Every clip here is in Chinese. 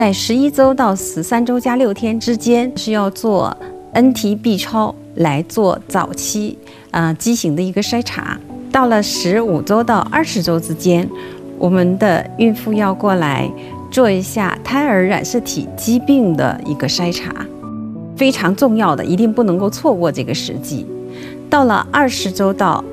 在11周到13周加6天之间是要做 NT-B 超来做早期畸形的一个筛查。到了15周到20周之间，我们的孕妇要过来做一下胎儿染色体疾病的一个筛查，非常重要的，一定不能够错过这个时机。到了20周到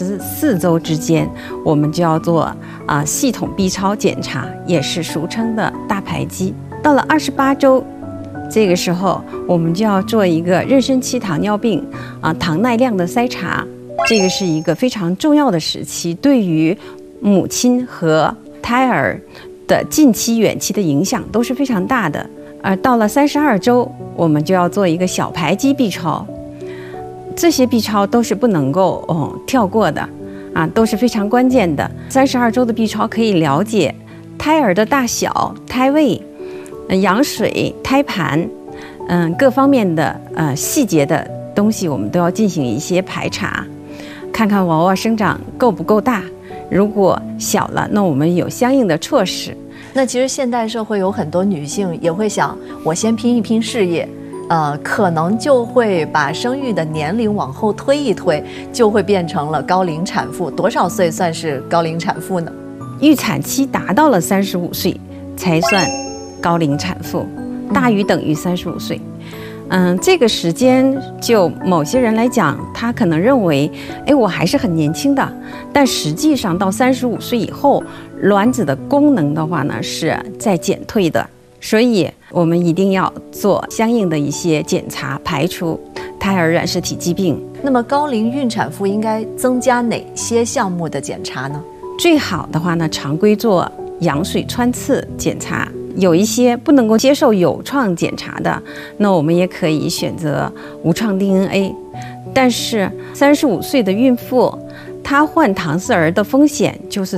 24周之间，我们就要做系统 B 超检查，也是俗称的大排畸。到了28周，这个时候我们就要做一个妊娠期糖尿病糖耐量的筛查，这个是一个非常重要的时期，对于母亲和胎儿的近期、远期的影响都是非常大的。而到了32周，我们就要做一个小排畸 B 超。这些 B 超都是不能够跳过的都是非常关键的。32周的 B 超可以了解胎儿的大小、胎位、羊水、胎盘，各方面的细节的东西，我们都要进行一些排查，看看娃娃生长够不够大。如果小了，那我们有相应的措施。 那其实现代社会有很多女性也会想，我先拼一拼事业。可能就会把生育的年龄往后推一推，就会变成了高龄产妇。多少岁算是高龄产妇呢？ 预产期达到了35岁才算高龄产妇，大于等于35岁。这个时间就某些人来讲，他可能认为，我还是很年轻的，但实际上到35岁以后，卵子的功能的话呢是在减退的。所以我们一定要做相应的一些检查，排除胎儿染色体疾病。 那么高龄孕产妇应该增加哪些项目的检查呢？ 最好的话呢，常规做羊水穿刺检查。有一些不能够接受有创检查的，那我们也可以选择无创 DNA。但是35岁的孕妇，她患唐氏儿的风险就是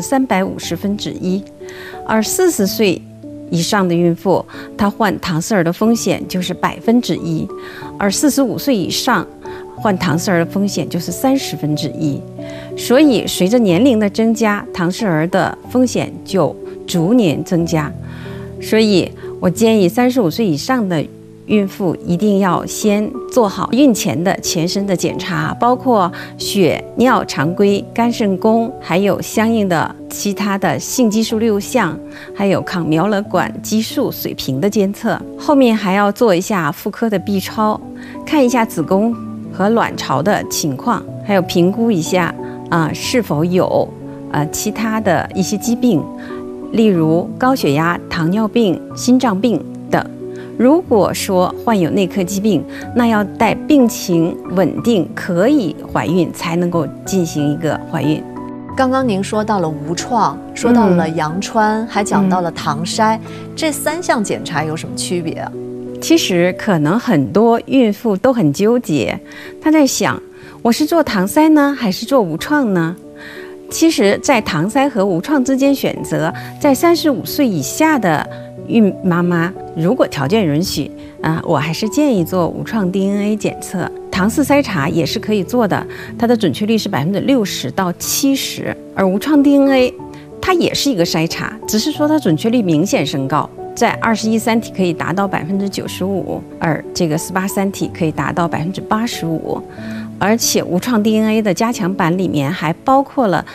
1/350，而40岁以上的孕妇，她患唐氏儿的风险就是1%，而45岁以上患唐氏儿的风险就是30%。所以随着年龄的增加，唐氏儿的风险就逐年增加。所以我建议35岁以上的孕妇一定要先做好孕前的全身的检查，包括血尿常规、肝肾功，还有相应的其他的性激素6项，还有抗苗勒管激素水平的监测。后面还要做一下妇科的 B 超，看一下子宫和卵巢的情况，还有评估一下是否有其他的一些疾病，例如高血压、糖尿病、心脏病等。如果说患有内科疾病，那要待病情稳定可以怀孕才能够进行一个怀孕。 刚刚您说到了无创，说到了羊穿，还讲到了唐筛，这3项检查有什么区别啊？ 其实可能很多孕妇都很纠结，她在想，我是做唐筛呢，还是做无创呢？其实在唐筛和无创之间选择，在35岁以下的孕妈妈，如果条件允许我还是建议做无创 DNA 检测。唐氏筛查也是可以做的，它的准确率是60%到70%，而无创 DNA 它也是一个筛查，只是说它准确率明显升高，在21三体可以达到95%，而这个18三体可以达到85%。而且无创 DNA 的加强版里面还包括了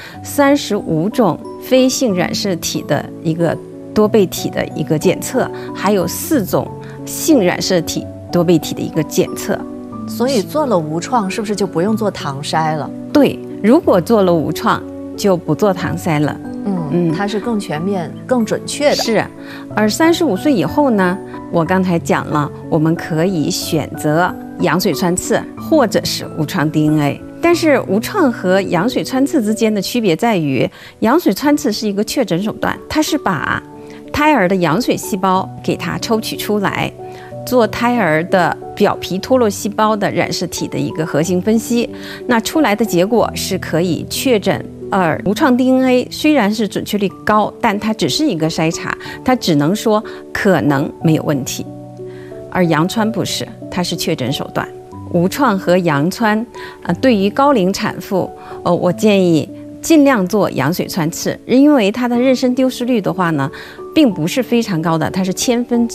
35种非性染色体的一个多倍体的一个检测，还有4种性染色体多倍体的一个检测。 所以做了无创是不是就不用做唐筛了？ 对，如果做了无创就不做唐筛了。 它是更全面、更准确的。 是，而35岁以后呢，我刚才讲了，我们可以选择羊水穿刺或者是无创 DNA。但是无创和羊水穿刺之间的区别在于，羊水穿刺是一个确诊手段，它是把胎儿的羊水细胞给它抽取出来，做胎儿的表皮脱落细胞的染色体的一个核型分析，那出来的结果是可以确诊。而无创 DNA 虽然是准确率高，但它只是一个筛查，它只能说可能没有问题。而羊穿不是，它是确诊手段。无创和羊穿，对于高龄产妇，我建议尽量做羊水穿刺，因为它的妊娠丢失率的话呢，并不是非常高的，它是1/1000